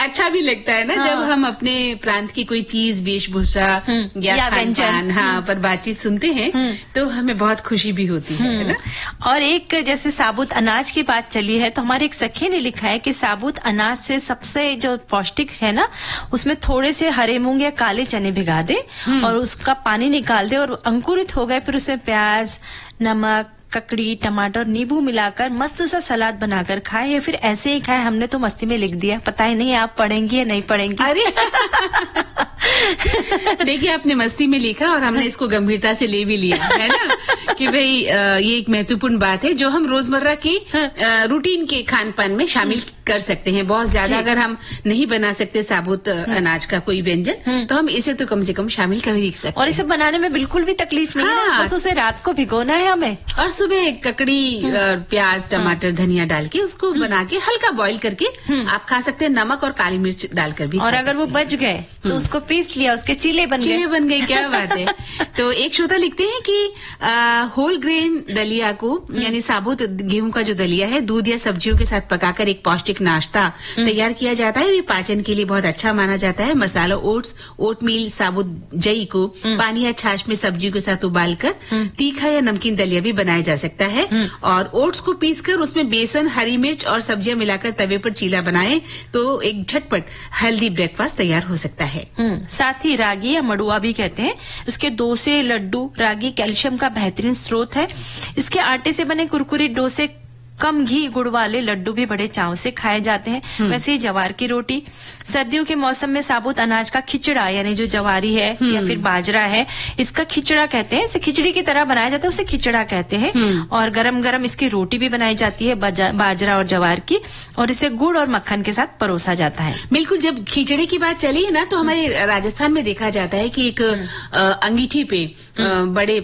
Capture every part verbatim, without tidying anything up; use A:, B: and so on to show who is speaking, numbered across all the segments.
A: अच्छा भी लगता है ना। हाँ। जब हम अपने प्रांत की कोई चीज, वेशभूषा या, या व्यंजन हाँ पर बातचीत सुनते हैं तो हमें बहुत खुशी भी होती है, है ना।
B: और एक जैसे साबुत अनाज की बात चली है तो हमारे एक सखी ने लिखा है कि साबुत अनाज से सबसे जो पौष्टिक है ना, उसमें थोड़े से हरे मूंग या काले चने भिगा दे और उसका पानी निकाल दे और अंकुरित हो गए, फिर उसमें प्याज, नमक, ककड़ी, टमाटर, नींबू मिलाकर मस्त सा सलाद बनाकर खाए या फिर ऐसे ही खाए। हमने तो मस्ती में लिख दिया, पता ही नहीं आप पढ़ेंगी या नहीं पढ़ेंगी।
A: अरे देखिए, आपने मस्ती में लिखा और हमने इसको गंभीरता से ले भी लिया, है ना, कि भाई ये एक महत्वपूर्ण बात है जो हम रोजमर्रा की रूटीन के खान पान में शामिल कर सकते हैं। बहुत ज्यादा अगर हम नहीं बना सकते साबुत अनाज का कोई व्यंजन तो हम इसे तो कम से कम शामिल कर ही सकते हैं।
B: और इसे बनाने में बिल्कुल भी तकलीफ नहीं है, बस उसे रात को भिगोना है हमें
A: और सुबह ककड़ी, प्याज, टमाटर, धनिया डाल के उसको बना के हल्का बॉईल करके आप खा सकते हैं, नमक और काली मिर्च डालकर भी।
B: और अगर वो बच गए तो उसको पीस लिया, उसके चीले बन गए।
A: चीले बन गए, क्या बात है। तो एक श्रोता लिखते हैं कि आ, होल ग्रेन दलिया को यानी साबुत गेहूं का जो दलिया है दूध या सब्जियों के साथ पकाकर एक पौष्टिक नाश्ता तैयार किया जाता है। ये पाचन के लिए बहुत अच्छा माना जाता है। मसाला ओट्स, ओटमील, साबुत जई को पानी या छाछ में सब्जियों के साथ उबालकर तीखा या नमकीन दलिया भी बनाया जा सकता है। और ओट्स को पीसकर उसमें बेसन, हरी मिर्च और सब्जियां मिलाकर तवे पर चीला बनाए तो एक झटपट हेल्दी ब्रेकफास्ट तैयार हो सकता है।
B: साथ ही रागी या मड़ुआ भी कहते हैं, इसके डोसे, लड्डू, रागी कैल्शियम का बेहतरीन स्रोत है। इसके आटे से बने कुरकुरे डोसे, कम घी गुड़ वाले लड्डू भी बड़े चाव से खाए जाते हैं। वैसे ही जवार की रोटी, सर्दियों के मौसम में साबुत अनाज का खिचड़ा यानी जो जवारी है या फिर बाजरा है, इसका खिचड़ा कहते हैं। इसे खिचड़ी की तरह बनाया जाता है, उसे खिचड़ा कहते हैं। और गरम गरम इसकी रोटी भी बनाई जाती है बाजरा और जवार की, और इसे गुड़ और मक्खन के साथ परोसा जाता है।
A: बिल्कुल, जब खिचड़ी की बात चली है ना तो हमारे राजस्थान में देखा जाता है कि एक अंगीठी पे बड़े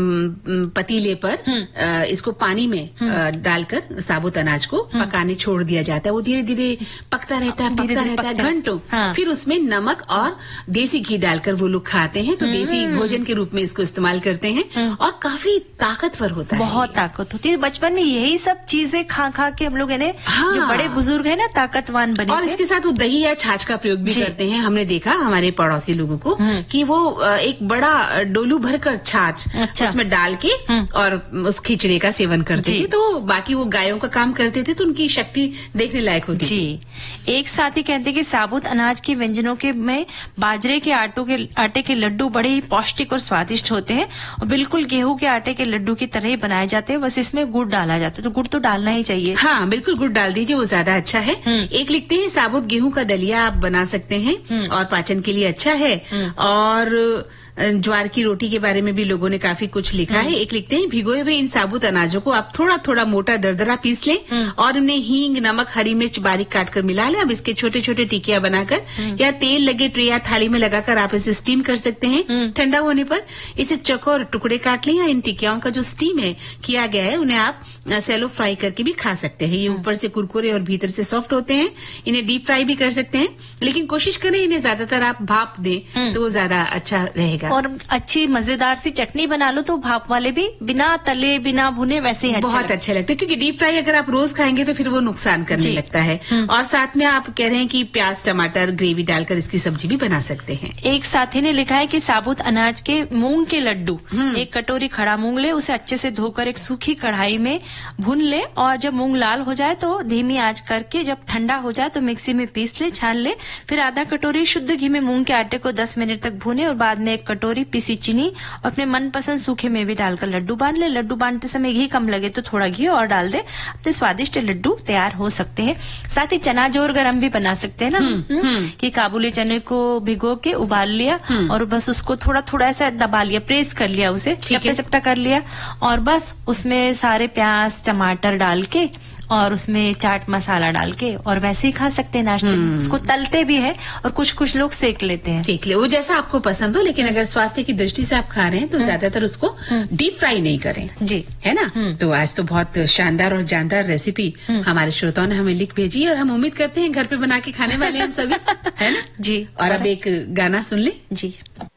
A: पतीले पर इसको पानी में डालकर साबुत अनाज को पकाने छोड़ दिया जाता है। वो धीरे धीरे पकता रहता है, पकता रहता है घंटों। हाँ। फिर उसमें नमक और देसी घी डालकर वो लोग खाते हैं, तो देसी भोजन के रूप में इसको इस्तेमाल करते हैं और काफी ताकतवर होता है।
B: बहुत ताकत होती है। बचपन में यही सब चीजें खा खा के हम लोग है हाँ। जो बड़े बुजुर्ग है ना ताकतवान बने।
A: और इसके साथ वो दही या छाछ का प्रयोग भी करते हैं। हमने देखा हमारे पड़ोसी लोगों को कि वो एक बड़ा डोलू भरकर छाछ अच्छा। उसमें डाल के और उस खिचड़ी का सेवन करते थे। तो बाकी वो गायों का काम करते थे तो उनकी शक्ति देखने लायक होती
B: जी।
A: थी।
B: एक साथी कहते हैं कि साबुत अनाज के व्यंजनों के में बाजरे के आटों के आटे के लड्डू बड़े ही पौष्टिक और स्वादिष्ट होते हैं और बिल्कुल गेहूं के आटे के लड्डू की तरह ही बनाए जाते हैं, बस इसमें गुड़ डाला जाता है। तो गुड़ तो डालना ही चाहिए।
A: हाँ बिल्कुल, गुड़ डाल दीजिए, वो ज्यादा अच्छा है। एक लिखते हैं साबुत गेहूं का दलिया आप बना सकते हैं और पाचन के लिए अच्छा है। और ज्वार की रोटी के बारे में भी लोगों ने काफी कुछ लिखा है। एक लिखते हैं भिगोए हुए इन साबुत अनाजों को आप थोड़ा थोड़ा मोटा दरदरा पीस लें और उन्हें हींग, नमक, हरी मिर्च बारीक काटकर मिला लें। अब इसके छोटे छोटे टिकिया बनाकर या तेल लगे ट्रे या थाली में लगाकर आप इसे स्टीम कर सकते हैं। ठंडा होने पर इसे चौकोर टुकड़े काट लें या इन टिकियाओं का जो स्टीम है किया गया है उन्हें आप सेलो फ्राई करके भी खा सकते हैं। ये ऊपर से कुरकुरे और भीतर से सॉफ्ट होते हैं। इन्हें डीप फ्राई भी कर सकते हैं, लेकिन कोशिश करें इन्हें ज्यादातर आप भाप दें तो वो ज्यादा अच्छा रहेगा।
B: और अच्छी मजेदार सी चटनी बना लो तो भाप वाले भी बिना तले बिना भुने वैसे ही
A: बहुत अच्छे लगते हैं, क्योंकि डीप फ्राई अगर आप रोज खाएंगे तो फिर वो नुकसान करने लगता है। और साथ में आप कह रहे हैं कि प्याज, टमाटर, ग्रेवी डालकर इसकी सब्जी भी बना सकते हैं।
B: एक साथी ने लिखा है कि साबुत अनाज के मूंग के लड्डू, एक कटोरी खड़ा मूंग ले, उसे अच्छे से धोकर एक सूखी कढ़ाई में भून ले और जब मूंग लाल हो जाए तो धीमी आंच करके जब ठंडा हो जाए तो मिक्सी में पीस ले, छान ले। फिर आधा कटोरी शुद्ध घी में मूंग के आटे को दस मिनट तक भूने और बाद में एक कटोरी पिसी चीनी और अपने मनपसंद सूखे मेवे डालकर लड्डू बांध ले। लड्डू बांधते समय घी कम लगे तो थोड़ा घी और डाल दे, अपने स्वादिष्ट लड्डू तैयार हो सकते हैं। साथ ही चना जोर गरम भी बना सकते हैं ना, हुँ, हुँ, कि काबुली चने को भिगो के उबाल लिया और बस उसको थोड़ा थोड़ा ऐसा दबा लिया, प्रेस कर लिया, उसे चपटा चपटा कर लिया और बस उसमें सारे प्याज टमाटर डाल के और उसमें चाट मसाला डाल के और वैसे ही खा सकते हैं नाश्ते में। उसको तलते भी है और कुछ कुछ लोग सेक लेते हैं।
A: सेक ले, वो जैसा आपको पसंद हो, लेकिन अगर स्वास्थ्य की दृष्टि से आप खा रहे हैं तो ज्यादातर उसको डीप फ्राई नहीं करें,
B: जी,
A: है ना। तो आज तो बहुत शानदार और जानदार रेसिपी हमारे श्रोताओं ने हमें लिख भेजी और हम उम्मीद करते हैं घर पे बना के खाने वाले हम सभी, है ना
B: जी।
A: और अब एक गाना सुन ले
B: जी।